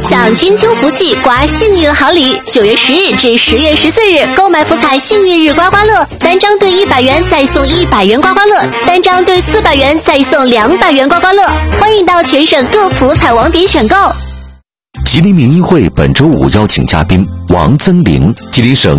享金秋福气，刮幸运好礼。9月10日至10月14日，购买福彩幸运日刮刮乐，单张兑100元再送100元刮刮乐，单张兑400元再送200元刮刮乐。欢迎到全省各福彩网点选购。 吉林民医会本周5邀请嘉宾王增龄，吉林省